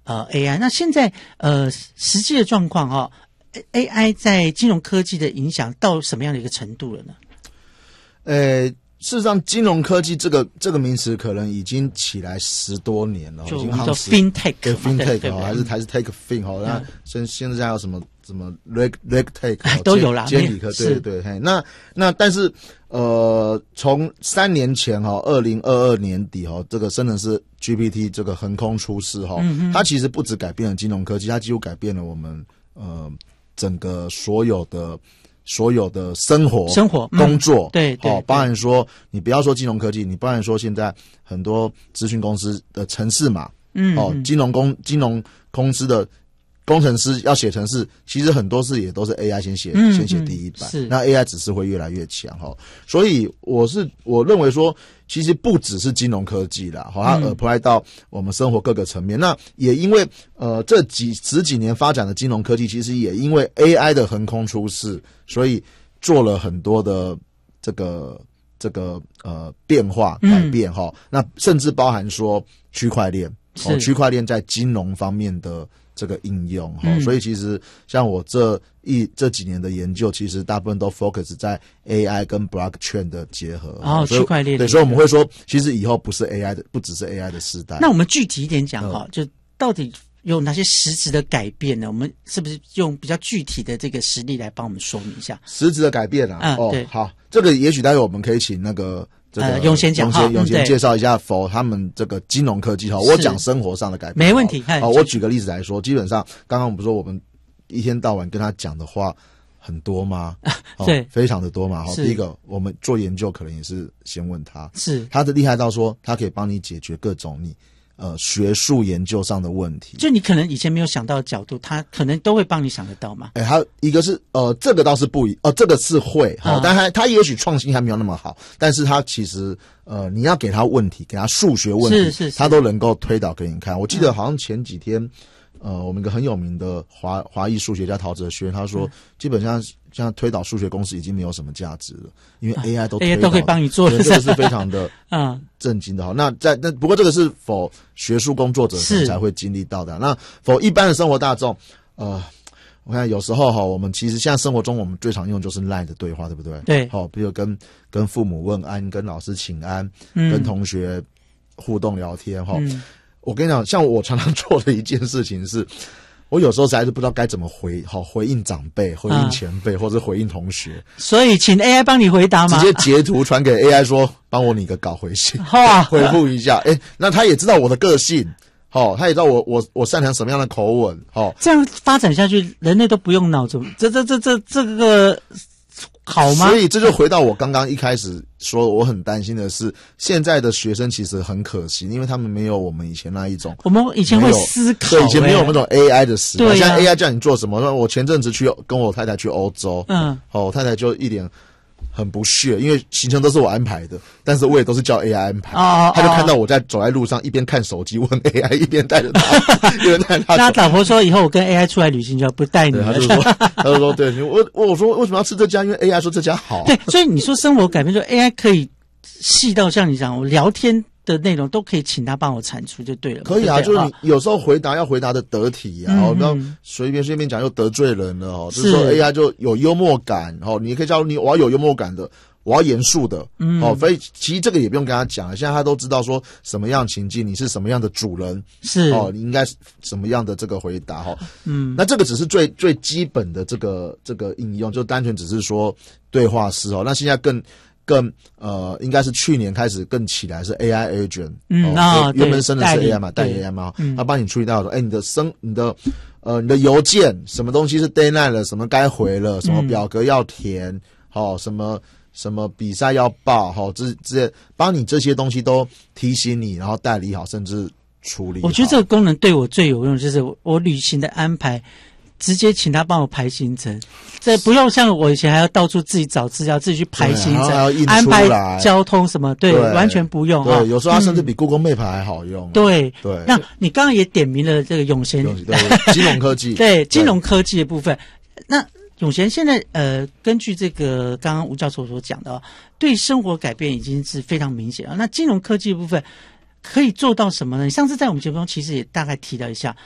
AI。那现在实际的状况AI 在金融科技的影响到什么样的一个程度了呢？ 事实上，金融科技这个名词可能已经起来10多年了， 就已经好像叫 FinTech， 对 FinTech 对还是 Take Fin 那现在有什么RegTech 都有啦， 监理科，对对对。那但是从3年前2022年底这个生成式 GPT 这个横空出世它其实不只改变了金融科技，它几乎改变了我们整个所有的生活工作， 对， 包含说你不要说金融科技，你包含说现在很多资讯公司的程式码，金融公司的工程师要写程式，其实很多事也都是 AI 先写第一版，那 AI 只是会越来越强所以我认为说，其实不只是金融科技啦，它 apply 到我们生活各个层面。那也因为这十几年发展的金融科技，其实也因为 AI 的横空出世，所以做了很多的这个变化改变那甚至包含说区块链，区块链在金融方面的这个应用所以其实像我这几年的研究，其实大部分都 focus 在 AI 跟 blockchain 的结合区块链。 对，所以我们会说，其实以后不只是 AI 的时代。 那我们具体一点讲就到底有哪些实质的改变呢？我们是不是用比较具体的这个实例来帮我们说明一下实质的改变对，好，这个也许待会我们可以请那个永贤讲永贤介绍一下他们这个金融科技我讲生活上的改变没问题。 我举个例子来说，基本上刚刚我们说我们一天到晚跟他讲的话很多吗？ 对， 非常的多嘛。第一个，我们做研究可能也是先问他， 是他的厉害到说他可以帮你解决各种你学术研究上的问题， 就你可能以前没有想到的角度，他可能都会帮你想得到嘛。 还有一个是这个倒是这个是会但他也许创新还没有那么好，但是他其实你要给他问题，给他数学问题， 是他都能够推导给你看。我记得好像前几天我们一个很有名的华裔数学家陶哲轩，他说基本上像推导数学公式已经没有什么价值了，因为 AI 都可以帮你做了， 这个是非常的震惊的那不过这个是否学术工作者才会经历到的，那否一般的生活大众我看有时候我们其实现在生活中我们最常用就是 LINE 的对话，对不对？ 对， 比如跟父母问安，跟老师请安，跟同学互动聊天我跟你讲，像我常常做的一件事情是，我有时候实在是不知道该怎么回应长辈、回应前辈，或者回应同学。 所以请 AI 帮你回答吗？ 直接截图传给 AI 说，帮我拟个稿回信，回复一下。那他也知道我的个性，他也知道我擅长什么样的口吻， 这样发展下去，人类都不用脑子，这个好吗？ 所以这就回到我刚刚一开始说，我很担心的是，现在的学生其实很可惜，因为他们没有我们以前那一种。 我们以前会思考， 对，以前没有那种 AI 的时代。 对， 现在 AI 叫你做什么？我前阵子跟我太太去欧洲，我太太就一脸很不屑，因为行程都是我安排的，但是我也都是叫 AI 安排。他就看到我走在路上，一边看手机问 AI， 一边带着他，一边带他。 那老婆说以后我跟 AI 出来旅行就不带你了。 他就说对，我说为什么要吃这家？因为 AI 说这家好。 对，所以你说生活改变，就 AI 可以细到像你讲，我聊天的内容都可以请他帮我产出就对了。 可以就是你有时候要回答的得体不要随便讲又得罪人了就是说 AI 就有幽默感你可以叫我要有幽默感的，我要严肃的所以其实这个也不用跟他讲了，现在他都知道说什么样情境你是什么样的主人你应该什么样的这个回答那这个只是最基本的这个应用，就单纯只是说对话式那现在更应该是去年开始更起来是 AI agent 原本生的是 AI 嘛，代理 AI 嘛他帮你处理到说你的邮件什么东西是 deadline 了，什么该回了，什么表格要填什么比赛要报这些帮你这些东西都提醒你，然后代理好甚至处理好。 我觉得这个功能对我最有用，就是我旅行的安排直接请他帮我排行程，这不用像我以前还要到处自己找资料，自己去排行程、安排交通什么，对，完全不用。 对，有时候它甚至比 Google Map 还好用。 对。那你刚刚也点名了这个永贤， 金融科技， 对金融科技的部分。那永贤现在根据这个刚刚吴教授所讲的对生活改变已经是非常明显了。那金融科技的部分可以做到什么呢？你上次在我们节目中其实也大概提到一下，